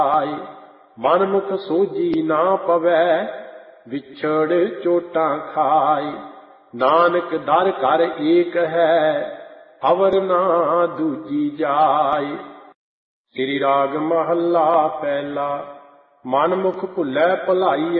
ਮਨਮੁਖ ਸੋਝੀ ਨਾ ਪਵੈ, ਵਿਛੜ ਚੋਟਾਂ ਖਾਏ। ਨਾਨਕ ਦਰ ਘਰ ਏਕ ਹੈ, ਅਵਰ ਨਾ ਦੂਜੀ ਜਾਏ। ਸ੍ਰੀ ਰਾਗ ਮਹੱਲਾ ਪਹਿਲਾ। ਮਨਮੁਖ ਭੁੱਲੈ ਭੁਲਾਈਐ,